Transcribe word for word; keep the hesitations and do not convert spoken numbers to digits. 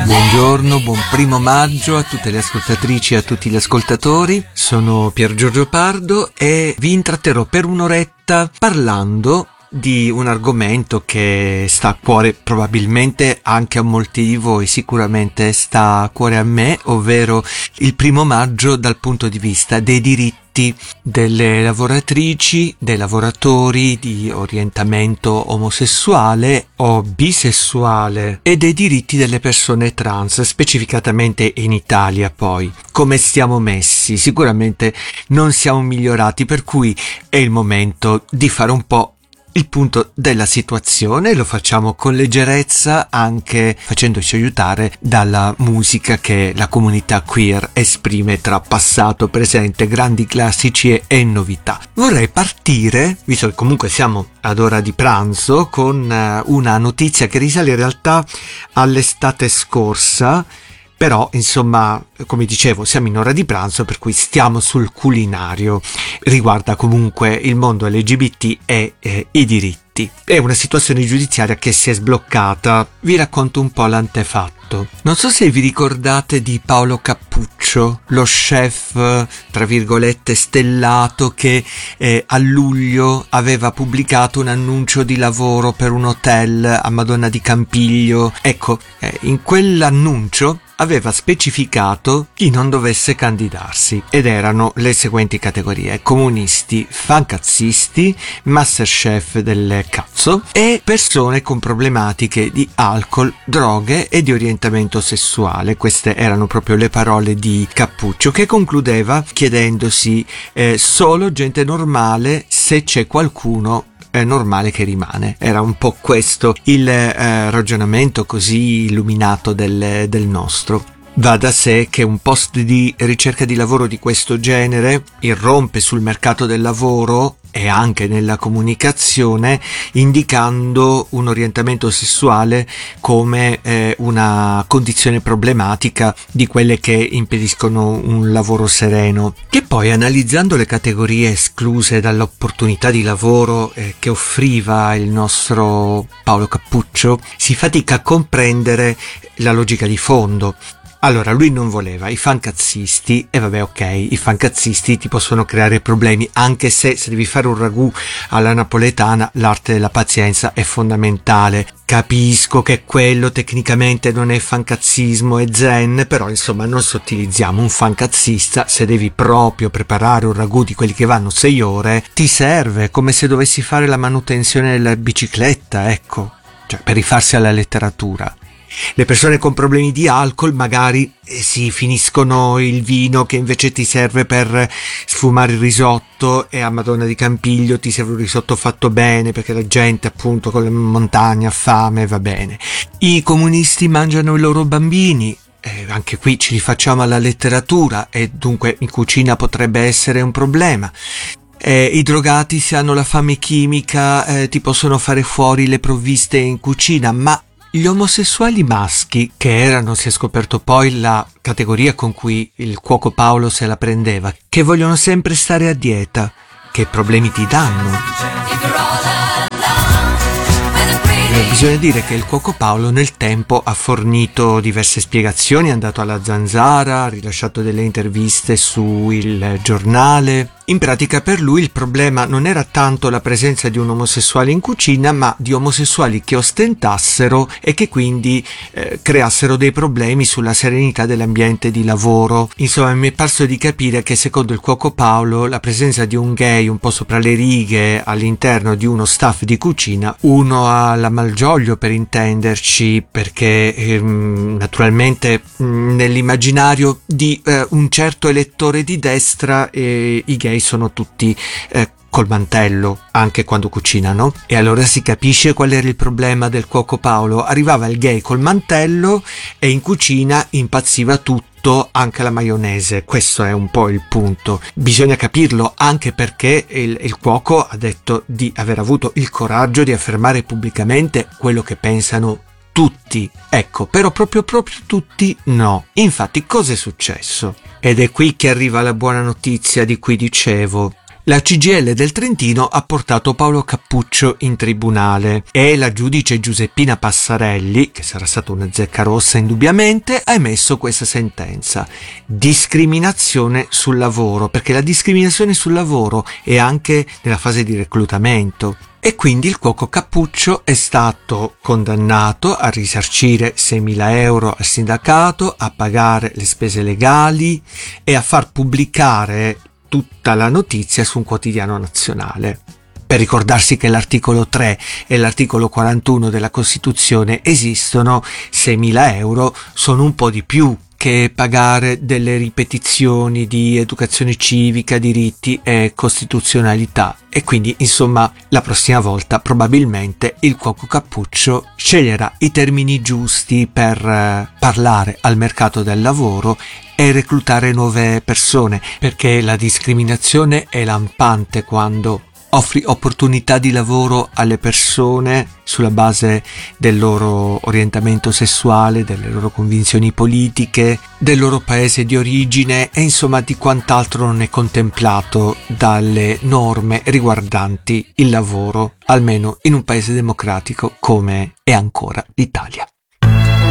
Buongiorno, buon primo maggio a tutte le ascoltatrici e a tutti gli ascoltatori. Sono Pier Giorgio Pardo e vi intratterrò per un'oretta parlando di un argomento che sta a cuore probabilmente anche a molti di voi, sicuramente sta a cuore a me, ovvero il primo maggio dal punto di vista dei diritti delle lavoratrici, dei lavoratori di orientamento omosessuale o bisessuale e dei diritti delle persone trans, specificatamente in Italia. Poi, come stiamo messi? Sicuramente non siamo migliorati, per cui è il momento di fare un po' il punto della situazione. Lo facciamo con leggerezza, anche facendoci aiutare dalla musica che la comunità queer esprime tra passato, presente, grandi classici e, e novità. Vorrei partire, visto che comunque siamo ad ora di pranzo, con uh, una notizia che risale in realtà all'estate scorsa. Però, insomma, come dicevo, siamo in ora di pranzo, per cui stiamo sul culinario. Riguarda comunque il mondo L G B T e eh, i diritti. È una situazione giudiziaria che si è sbloccata. Vi racconto un po' l'antefatto. Non so se vi ricordate di Paolo Cappuccio, lo chef, tra virgolette, stellato, che eh, a luglio aveva pubblicato un annuncio di lavoro per un hotel a Madonna di Campiglio. Ecco, eh, in quell'annuncio aveva specificato chi non dovesse candidarsi, ed erano le seguenti categorie: comunisti, fancazzisti, masterchef del cazzo e persone con problematiche di alcol, droghe e di orientamento sessuale. Queste erano proprio le parole di Cappuccio, che concludeva chiedendosi eh, solo gente normale, se c'è qualcuno è normale che rimane. Era un po' questo il eh, ragionamento così illuminato del, del nostro. Va da sé che un post di ricerca di lavoro di questo genere irrompe sul mercato del lavoro e anche nella comunicazione, indicando un orientamento sessuale come eh, una condizione problematica di quelle che impediscono un lavoro sereno, che poi, analizzando le categorie escluse dall'opportunità di lavoro eh, che offriva il nostro Paolo Cappuccio, si fatica a comprendere la logica di fondo. Allora, lui non voleva i fancazzisti, e vabbè, ok, i fancazzisti ti possono creare problemi, anche se se devi fare un ragù alla napoletana l'arte della pazienza è fondamentale. Capisco che quello tecnicamente non è fancazzismo, è zen, però insomma non sottilizziamo. Un fancazzista, se devi proprio preparare un ragù di quelli che vanno sei ore, ti serve come se dovessi fare la manutenzione della bicicletta, ecco, cioè per rifarsi alla letteratura. Le persone con problemi di alcol magari eh, si finiscono il vino che invece ti serve per sfumare il risotto, e a Madonna di Campiglio ti serve un risotto fatto bene perché la gente appunto con la montagna ha fame, va bene. I comunisti mangiano i loro bambini. Eh, anche qui ci rifacciamo alla letteratura, e dunque in cucina potrebbe essere un problema. Eh, I drogati, se hanno la fame chimica, eh, ti possono fare fuori le provviste in cucina, ma gli omosessuali maschi, che erano, si è scoperto poi, la categoria con cui il cuoco Paolo se la prendeva, che vogliono sempre stare a dieta, che problemi ti danno? Bisogna dire che il cuoco Paolo nel tempo ha fornito diverse spiegazioni, è andato alla Zanzara, ha rilasciato delle interviste su Il Giornale. In pratica, per lui il problema non era tanto la presenza di un omosessuale in cucina, ma di omosessuali che ostentassero e che quindi eh, creassero dei problemi sulla serenità dell'ambiente di lavoro. Insomma, mi è parso di capire che secondo il cuoco Paolo la presenza di un gay un po' sopra le righe all'interno di uno staff di cucina, uno ha la malgioglio, per intenderci, perché ehm, naturalmente mh, nell'immaginario di eh, un certo elettore di destra eh, i gay sono tutti eh, col mantello anche quando cucinano, e allora si capisce qual era il problema del cuoco Paolo. Arrivava il gay col mantello e in cucina impazziva tutto, anche la maionese. Questo è un po' il punto, bisogna capirlo, anche perché il, il cuoco ha detto di aver avuto il coraggio di affermare pubblicamente quello che pensano tutti, ecco, però proprio proprio tutti no. Infatti, cosa è successo? Ed è qui che arriva la buona notizia di cui dicevo. La C G I L del Trentino ha portato Paolo Cappuccio in tribunale e la giudice Giuseppina Passarelli, che sarà stata una zecca rossa indubbiamente, ha emesso questa sentenza: discriminazione sul lavoro, perché la discriminazione sul lavoro è anche nella fase di reclutamento. E quindi il cuoco Cappuccio è stato condannato a risarcire seimila euro al sindacato, a pagare le spese legali e a far pubblicare tutta la notizia su un quotidiano nazionale. Per ricordarsi che l'articolo tre e l'articolo quarantuno della Costituzione esistono, seimila euro sono un po' di più che pagare delle ripetizioni di educazione civica, diritti e costituzionalità. E quindi, insomma, la prossima volta probabilmente il cuoco Cappuccio sceglierà i termini giusti per eh, parlare al mercato del lavoro e reclutare nuove persone, perché la discriminazione è lampante quando offri opportunità di lavoro alle persone sulla base del loro orientamento sessuale, delle loro convinzioni politiche, del loro paese di origine e insomma di quant'altro non è contemplato dalle norme riguardanti il lavoro, almeno in un paese democratico come è ancora l'Italia.